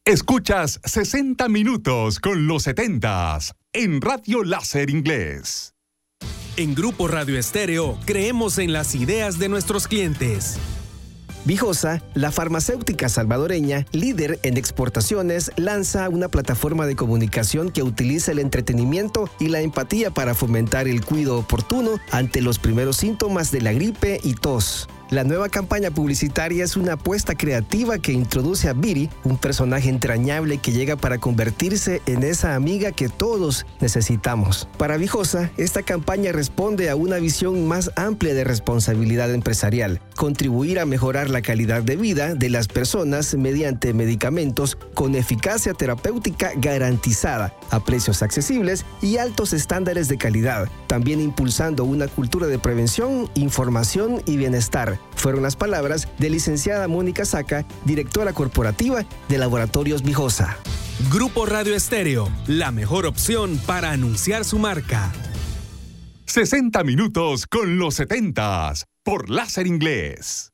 Escuchas 60 minutos con los 70s en Radio Láser Inglés. En Grupo Radio Estéreo creemos en las ideas de nuestros clientes. Vijosa, la farmacéutica salvadoreña, líder en exportaciones, lanza una plataforma de comunicación que utiliza el entretenimiento y la empatía para fomentar el cuidado oportuno ante los primeros síntomas de la gripe y tos. La nueva campaña publicitaria es una apuesta creativa que introduce a Viri, un personaje entrañable que llega para convertirse en esa amiga que todos necesitamos. Para Vijosa, esta campaña responde a una visión más amplia de responsabilidad empresarial, contribuir a mejorar la calidad de vida de las personas mediante medicamentos con eficacia terapéutica garantizada, a precios accesibles y altos estándares de calidad, también impulsando una cultura de prevención, información y bienestar. Fueron las palabras de licenciada Mónica Saca, directora corporativa de Laboratorios Vijosa. Grupo Radio Estéreo, la mejor opción para anunciar su marca. 60 minutos con los 70s por Láser Inglés.